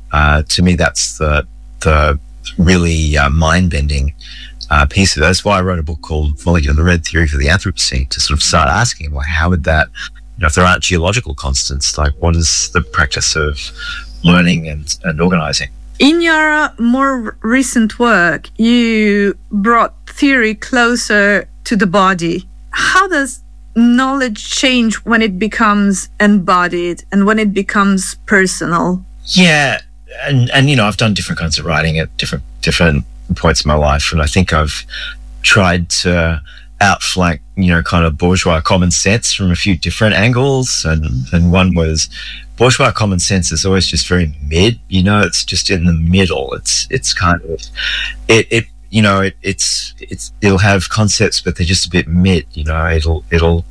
To me, that's the really mind-bending piece of it. That's why I wrote a book called Molecular Red Theory for the Anthropocene, to sort of start asking, well, how would that, if there aren't geological constants, like what is the practice of learning and organizing? In your more recent work, you brought theory closer to the body. How does knowledge change when it becomes embodied and when it becomes personal? Yeah, and I've done different kinds of writing at different points in my life, and I think I've tried to outflank, kind of bourgeois common sense from a few different angles, and one was bourgeois common sense is always just very mid, it's just in the middle. It's kind of it'll have concepts, but they're just a bit mid. It'll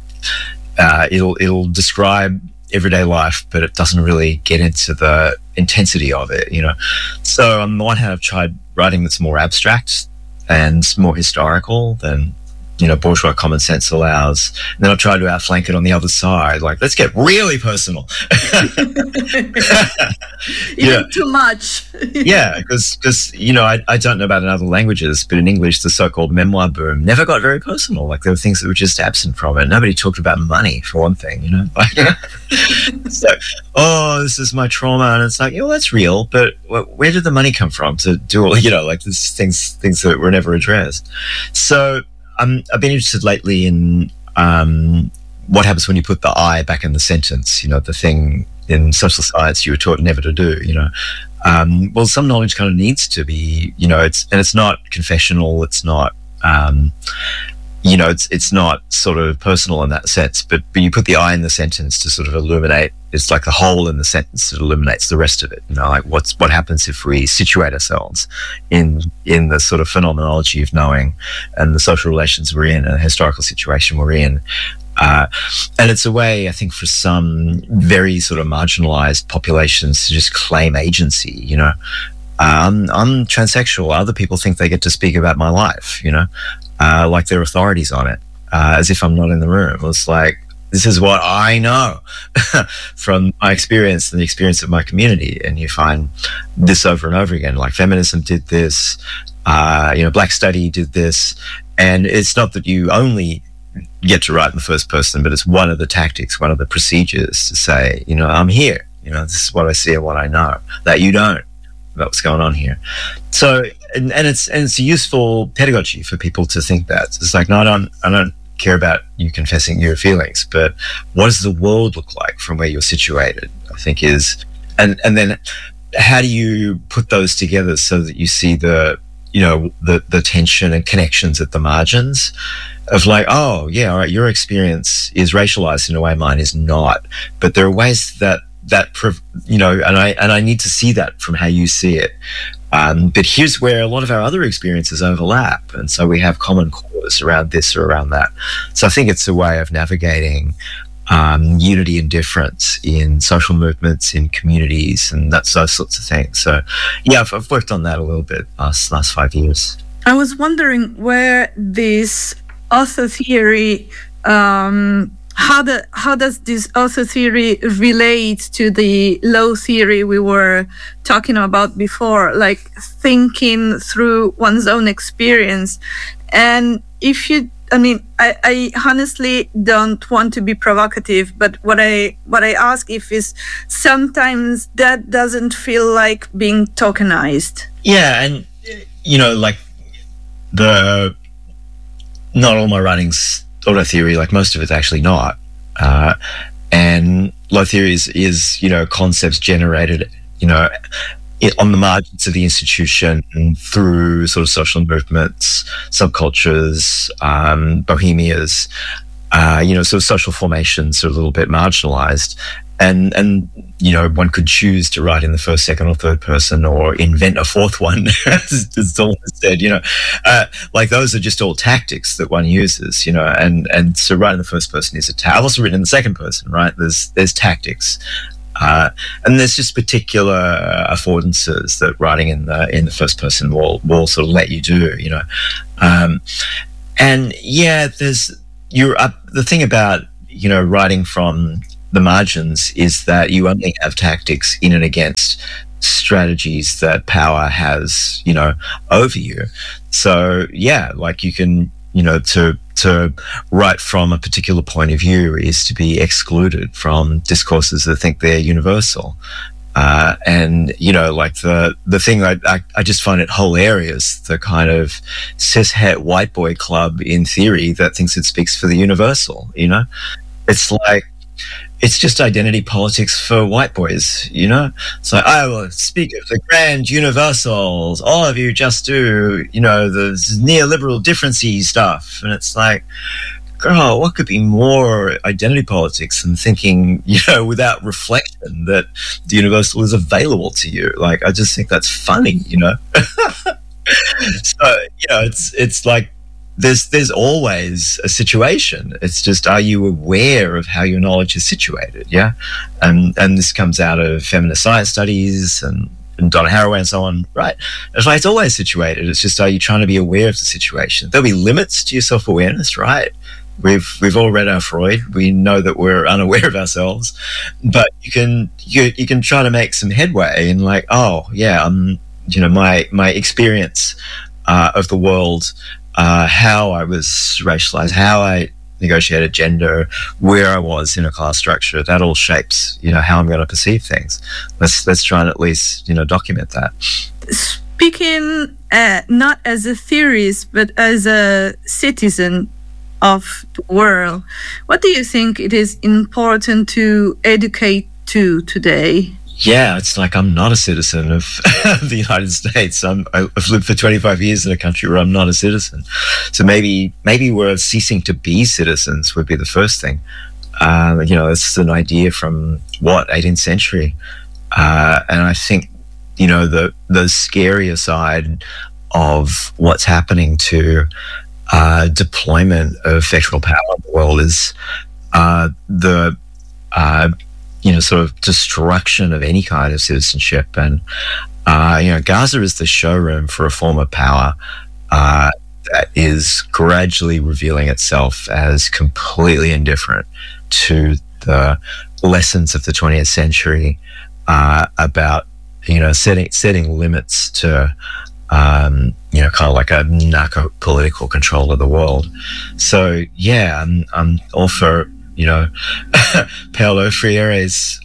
describe everyday life, but it doesn't really get into the intensity of it. So on the one hand, I've tried writing that's more abstract and more historical than bourgeois common sense allows. And then I've tried to outflank it on the other side, like, let's get really personal. Even too much. Yeah, because I don't know about in other languages, but in English, the so-called memoir boom never got very personal. Like, there were things that were just absent from it. Nobody talked about money, for one thing. It's like, oh, this is my trauma, and it's like, that's real, but where did the money come from to do all? Like, there's things that were never addressed. So I've been interested lately in what happens when you put the I back in the sentence, the thing in social science you were taught never to do, Well, some knowledge kind of needs to be, it's not confessional, it's not, it's not sort of personal in that sense, but you put the I in the sentence to sort of illuminate, it's like the hole in the sentence that illuminates the rest of it. Like what happens if we situate ourselves in the sort of phenomenology of knowing and the social relations we're in and the historical situation we're in. And it's a way, I think, for some very sort of marginalized populations to just claim agency, I'm transsexual. Other people think they get to speak about my life, like they're authorities on it, as if I'm not in the room. It's like, this is what I know from my experience and the experience of my community. And you find this over and over again, like feminism did this, Black Study did this. And it's not that you only get to write in the first person, but it's one of the tactics, one of the procedures to say, I'm here, this is what I see and what I know that you don't about what's going on here. So, and it's a useful pedagogy for people to think that. It's like, no, I don't care about you confessing your feelings, but what does the world look like from where you're situated, I think is, and then how do you put those together so that you see the tension and connections at the margins of like, oh yeah, all right, your experience is racialized in a way mine is not, but there are ways that and I need to see that from how you see it. But here's where a lot of our other experiences overlap, and so we have common cause around this or around that. So I think it's a way of navigating unity and difference in social movements, in communities, and those sorts of things. So yeah, I've worked on that a little bit last 5 years. I was wondering where this author theory, how does this author theory relate to the law theory we were talking about before, like thinking through one's own experience? And I honestly don't want to be provocative, but what I ask is sometimes that doesn't feel like being tokenized. Yeah, and like not all my writing's auto theory, like most of it's actually not. And law theory is concepts generated, on the margins of the institution through sort of social movements, subcultures, bohemias, sort of social formations are a little bit marginalized. And one could choose to write in the first, second, or third person, or invent a fourth one, as Dawn said. Like those are just all tactics that one uses. And so writing in the first person is a I've also written in the second person, right? There's tactics, and there's just particular affordances that writing in the first person will sort of let you do. And yeah, the thing about writing from the margins is that you only have tactics in and against strategies that power has, over you. So yeah, like you can, to write from a particular point of view is to be excluded from discourses that think they're universal. And like the thing I just find it hilarious, the kind of cishet white boy club in theory that thinks it speaks for the universal. It's like, it's just identity politics for white boys. It's like, I will speak of the grand universals. All of you just do, the neoliberal differency stuff. And it's like, girl, what could be more identity politics than thinking, without reflection that the universal is available to you? Like, I just think that's funny, So, it's like, there's always a situation. It's just, are you aware of how your knowledge is situated? Yeah. And this comes out of feminist science studies and Donna Haraway and so on, right? It's like, it's always situated. It's just, are you trying to be aware of the situation? There'll be limits to your self-awareness, right? We've all read our Freud. We know that we're unaware of ourselves, but you can try to make some headway and like, oh yeah, my experience of the world, how I was racialized, how I negotiated gender, where I was in a class structure, that all shapes, how I'm going to perceive things. Let's try and at least, document that. Speaking not as a theorist, but as a citizen of the world, what do you think it is important to educate to today? Yeah, it's like, I'm not a citizen of the United States. I've lived for 25 years in a country where I'm not a citizen. So maybe we're ceasing to be citizens would be the first thing. It's an idea from 18th century. And I think, the scarier side of what's happening to deployment of federal power in the world is the sort of destruction of any kind of citizenship. And Gaza is the showroom for a form of power that is gradually revealing itself as completely indifferent to the lessons of the 20th century about setting limits to kind of like a narco political control of the world. So yeah, I'm all for Paulo Freire's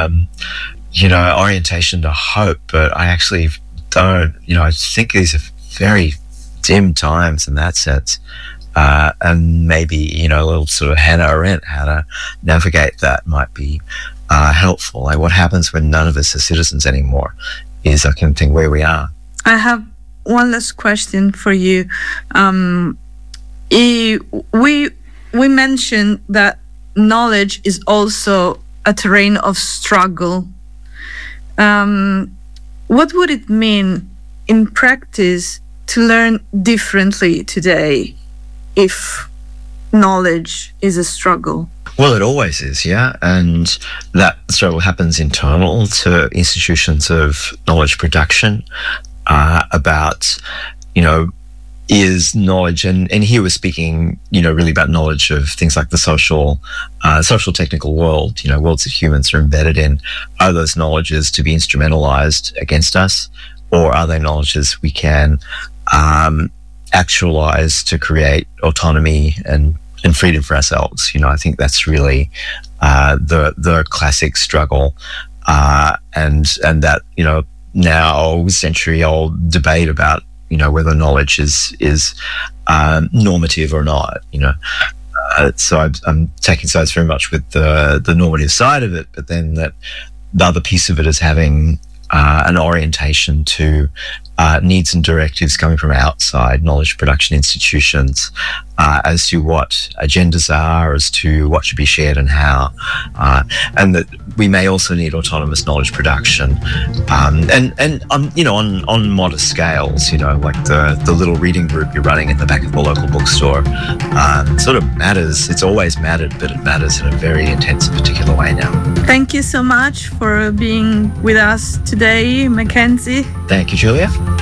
orientation to hope, but I actually don't. I think these are very dim times in that sense, and maybe a little sort of Hannah Arendt, how to navigate that might be helpful. Like, what happens when none of us are citizens anymore is, I can think, where we are. I have one last question for you. We mentioned that knowledge is also a terrain of struggle. What would it mean in practice to learn differently today if knowledge is a struggle? Well, it always is, yeah. And that struggle happens internal to institutions of knowledge production about, is knowledge, and here we're speaking, really about knowledge of things like the social technical world, worlds that humans are embedded in. Are those knowledges to be instrumentalized against us, or are they knowledges we can actualize to create autonomy and freedom for ourselves? I think that's really the classic struggle, and that now century-old debate about whether knowledge is normative or not. So I'm taking sides very much with the normative side of it, but then that the other piece of it is having an orientation to needs and directives coming from outside knowledge production institutions as to what agendas are, as to what should be shared and how, and that we may also need autonomous knowledge production, and on modest scales, like the little reading group you're running in the back of the local bookstore, sort of matters. It's always mattered, but it matters in a very intense, particular way now. Thank you so much for being with us today, Mackenzie. Thank you, Julia.